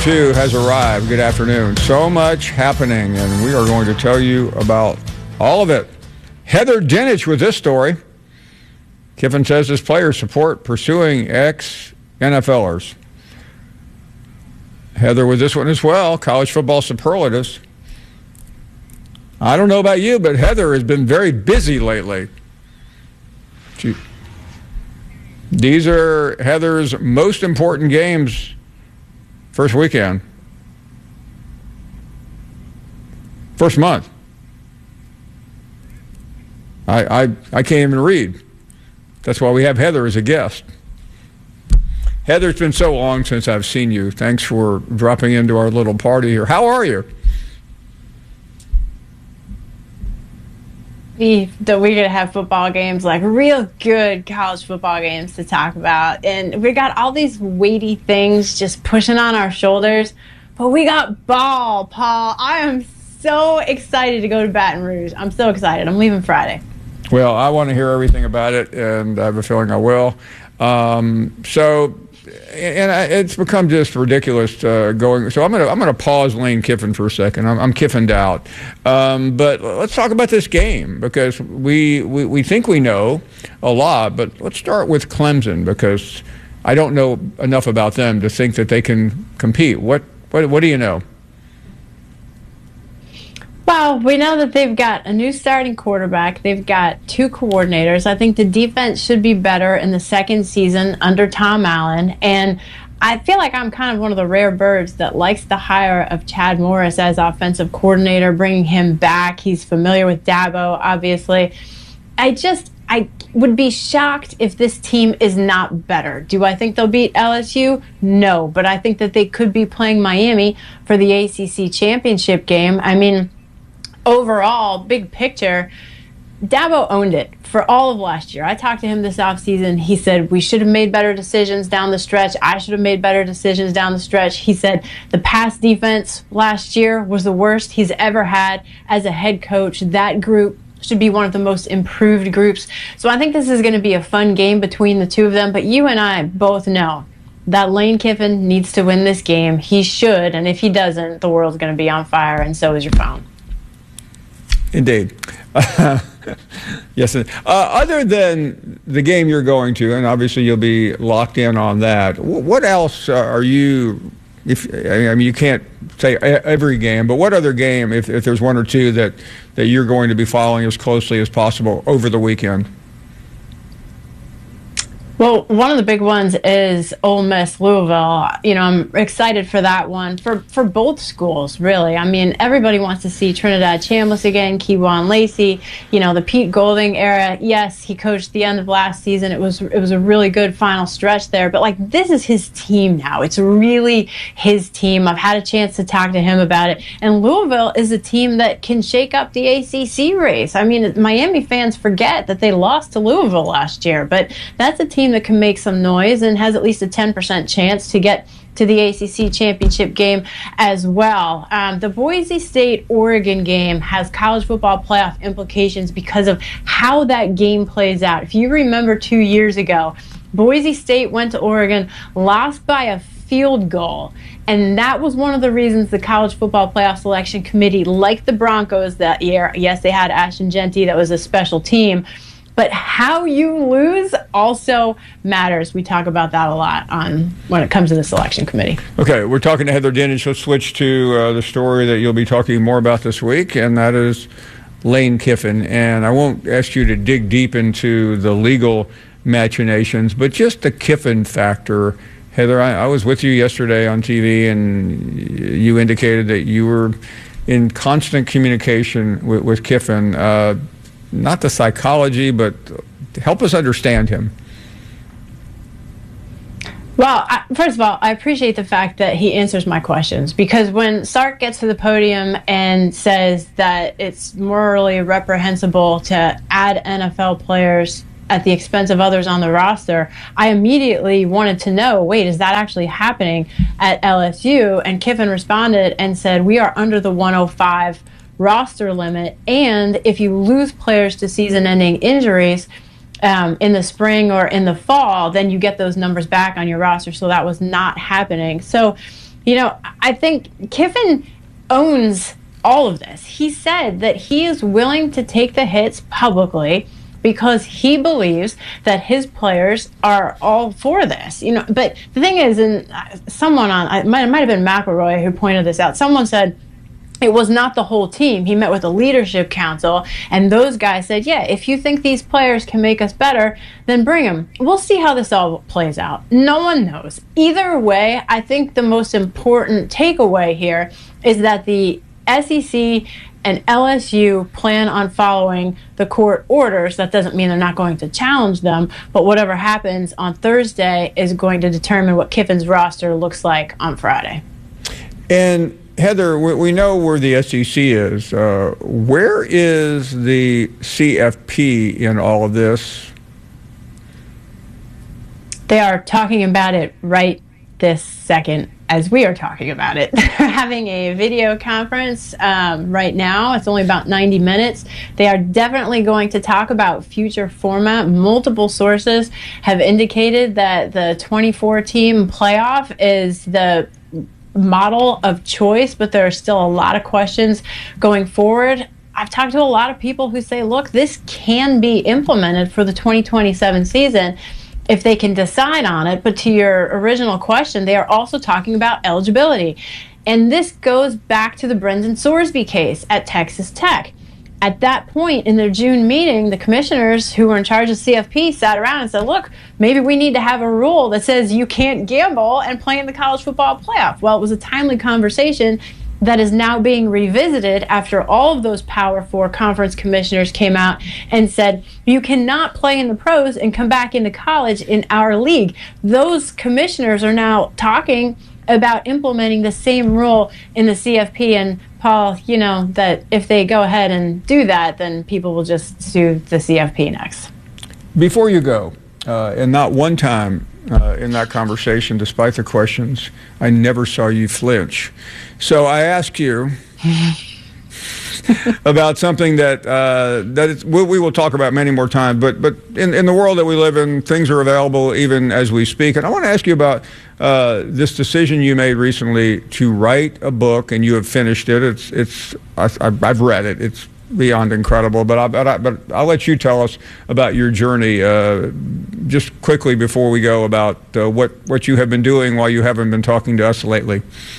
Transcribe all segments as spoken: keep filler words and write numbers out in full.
two has arrived. Good afternoon. So much happening, and we are going to tell you about all of it. Heather Dinich with this story. Kiffin says his players support pursuing ex-NFLers. Heather with this one as well. College football superlatives. I don't know about you, but Heather has been very busy lately. She, these are Heather's most important games first weekend. First month. I, I, I can't even read. That's why we have Heather as a guest. Heather, it's been so long since I've seen you. Thanks for dropping into our little party here. How are you? We, that we're going to have football games, like real good college football games to talk about. And we got all these weighty things just pushing on our shoulders. But we got ball, Paul. I am so excited to go to Baton Rouge. I'm so excited. I'm leaving Friday. Well, I want to hear everything about it, and I have a feeling I will. Um, so, and I, it's become just ridiculous uh, going. So I'm going to I'm going to pause Lane Kiffin for a second. I'm, I'm Kiffined out. Um, but let's talk about this game, because we, we, we think we know a lot. But let's start with Clemson, because I don't know enough about them to think that they can compete. What what what do you know? Well, we know that they've got a new starting quarterback. They've got two coordinators. I think the defense should be better in the second season under Tom Allen. And I feel like I'm kind of one of the rare birds that likes the hire of Chad Morris as offensive coordinator, bringing him back. He's familiar with Dabo, obviously. I just, I would be shocked if this team is not better. Do I think they'll beat L S U? No, but I think that they could be playing Miami for the A C C championship game. I mean, overall, big picture, Dabo owned it for all of last year. I talked to him this offseason. He said we should have made better decisions down the stretch. I should have made better decisions down the stretch. He said the pass defense last year was the worst he's ever had as a head coach. That group should be one of the most improved groups. So I think this is going to be a fun game between the two of them. But you and I both know that Lane Kiffin needs to win this game. He should, and if he doesn't, the world's going to be on fire, and so is your phone. Indeed. Uh, yes. Uh, other than the game you're going to, and obviously you'll be locked in on that, what else uh, are you, if I mean, you can't say every game, but what other game, if, if there's one or two that, that you're going to be following as closely as possible over the weekend? Well, one of the big ones is Ole Miss Louisville. You know, I'm excited for that one for, for both schools, really. I mean, everybody wants to see Trinidad Chambliss again, Kewan Lacey, you know, the Pete Golding era. Yes, he coached the end of last season. It was it was a really good final stretch there. But, like, this is his team now. It's really his team. I've had a chance to talk to him about it. And Louisville is a team that can shake up the A C C race. I mean, Miami fans forget that they lost to Louisville last year. But that's a team that can make some noise and has at least a ten percent chance to get to the A C C championship game as well. Um, the Boise State-Oregon game has college football playoff implications because of how that game plays out. If you remember two years ago, Boise State went to Oregon, lost by a field goal, and that was one of the reasons the College Football Playoff Selection Committee liked the Broncos that year. Yes, they had Ashton Jeanty. That was a special team. But how you lose also matters. We talk about that a lot on when it comes to the selection committee. Okay, we're talking to Heather Dinich. Let's switch to uh, the story that you'll be talking more about this week, and that is Lane Kiffin. And I won't ask you to dig deep into the legal machinations, but just the Kiffin factor. Heather, I, I was with you yesterday on T V, and you indicated that you were in constant communication with, with Kiffin. Uh, Not the psychology, but help us understand him. Well, I, first of all, I appreciate the fact that he answers my questions, because when Sark gets to the podium and says that it's morally reprehensible to add N F L players at the expense of others on the roster, I immediately wanted to know, wait, is that actually happening at L S U? And Kiffin responded and said, we are under the one oh five roster limit, and if you lose players to season-ending injuries um, in the spring or in the fall, then you get those numbers back on your roster. So that was not happening. So You know, I think Kiffin owns all of this. He said that he is willing to take the hits publicly because he believes that his players are all for this. You know, but the thing is, and someone on, it might, it might have been McElroy who pointed this out. Someone said it was not the whole team. He met with the leadership council, and those guys said, yeah, if you think these players can make us better, then bring them. We'll see how this all plays out. No one knows. Either way, I think the most important takeaway here is that the S E C and L S U plan on following the court orders. That doesn't mean they're not going to challenge them, but whatever happens on Thursday is going to determine what Kiffin's roster looks like on Friday. And Heather, we know where the S E C is. Uh, where is the C F P in all of this? They are talking about it right this second as we are talking about it. They're having a video conference um, right now. It's only about ninety minutes. They are definitely going to talk about future format. Multiple sources have indicated that the twenty-four team playoff is the model of choice, but there are still a lot of questions going forward. I've talked to a lot of people who say, look, this can be implemented for the twenty twenty-seven season if they can decide on it. But to your original question, they are also talking about eligibility. And this goes back to the Brendan Sorsby case at Texas Tech. At that point in their June meeting, the commissioners who were in charge of C F P sat around and said, look, maybe we need to have a rule that says you can't gamble and play in the college football playoff. Well, it was a timely conversation that is now being revisited after all of those Power Four conference commissioners came out and said, you cannot play in the pros and come back into college in our league. Those commissioners are now talking about implementing the same rule in the C F P. And Paul, you know that if they go ahead and do that, then people will just sue the C F P next. Before you go, uh, and not one time uh, in that conversation, despite the questions, I never saw you flinch. So I ask you about something that uh, that it's, we, we will talk about many more times. But but in, in the world that we live in, things are available even as we speak. And I want to ask you about uh, this decision you made recently to write a book, and you have finished it. It's it's I, I've read it. It's beyond incredible. But I, but, I, but I'll let you tell us about your journey uh, just quickly before we go about uh, what what you have been doing while you haven't been talking to us lately.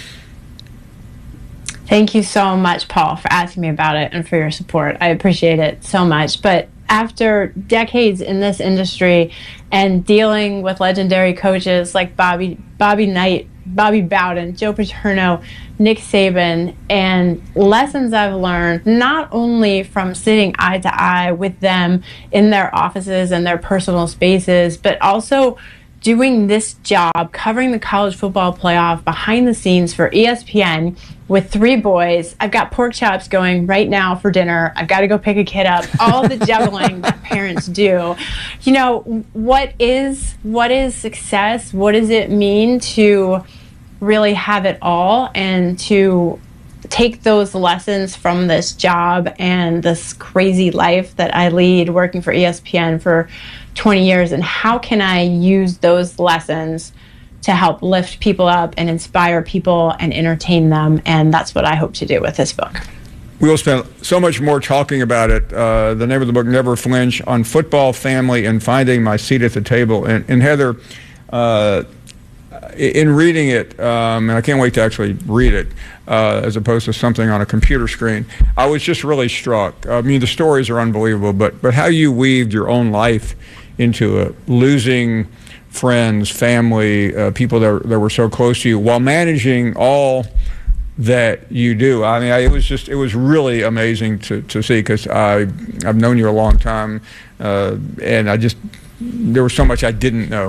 Thank you so much, Paul, for asking me about it and for your support. I appreciate it so much. But after decades in this industry and dealing with legendary coaches like Bobby Bobby Knight, Bobby Bowden, Joe Paterno, Nick Saban, and lessons I've learned not only from sitting eye to eye with them in their offices and their personal spaces, but also doing this job, covering the college football playoff behind the scenes for E S P N with three boys. I've got pork chops going right now for dinner. I've got to go pick a kid up. All the juggling that parents do. You know, what is what is success? What does it mean to really have it all and to take those lessons from this job and this crazy life that I lead working for E S P N for twenty years, and how can I use those lessons to help lift people up and inspire people and entertain them? And that's what I hope to do with this book. We will spend so much more talking about it. Uh, the name of the book, Never Flinch, on football, family, and finding my seat at the table. And, and Heather, uh, in reading it, um, and I can't wait to actually read it, uh, as opposed to something on a computer screen, I was just really struck. I mean, the stories are unbelievable, but but how you weaved your own life into it, losing friends, family, uh, people that, that were so close to you, while managing all that you do. I mean, I, it was just, it was really amazing to, to see, because I I've known you a long time, uh, and I just, there was so much I didn't know.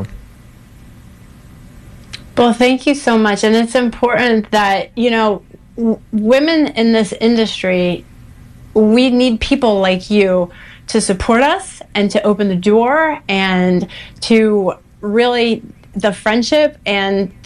Well, thank you so much. And it's important that, you know, w- women in this industry, we need people like you to support us and to open the door and to really, the friendship and